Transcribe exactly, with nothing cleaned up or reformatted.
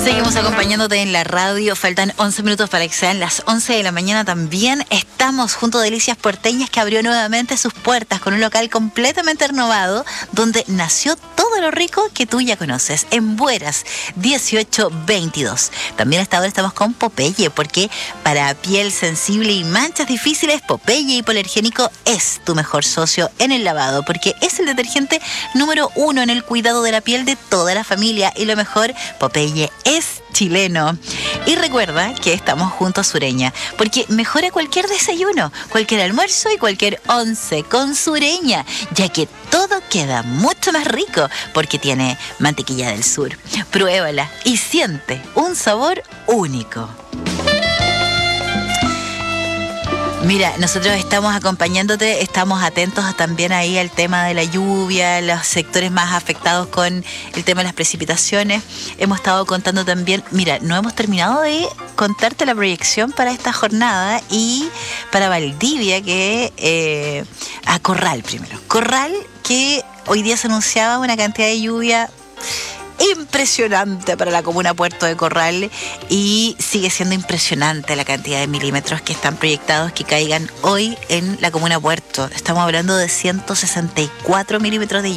Seguimos acompañándote en la radio. Faltan once minutos para que sean las once de la mañana. También estamos junto a Delicias Porteñas, que abrió nuevamente sus puertas con un local completamente renovado, donde nació todo lo rico que tú ya conoces, en Bueras dieciocho veintidós. También hasta ahora estamos con Popeye, porque para piel sensible y manchas difíciles, Popeye Hipoalergénico es tu mejor socio en el lavado, porque es el detergente número uno en el cuidado de la piel de toda la familia. Y lo mejor, Popeye es chileno. Y recuerda que estamos junto a Sureña, porque mejora cualquier desayuno, cualquier almuerzo y cualquier once con Sureña, ya que todo queda mucho más rico porque tiene mantequilla del sur. Pruébala y siente un sabor único. Mira, nosotros estamos acompañándote, estamos atentos también ahí al tema de la lluvia, los sectores más afectados con el tema de las precipitaciones. Hemos estado contando también, mira, no hemos terminado de contarte la proyección para esta jornada y para Valdivia, que eh, a Corral primero. Corral, que hoy día se anunciaba una cantidad de lluvia impresionante para la comuna Puerto de Corral, y sigue siendo impresionante la cantidad de milímetros que están proyectados que caigan hoy en la comuna Puerto. Estamos hablando de ciento sesenta y cuatro milímetros de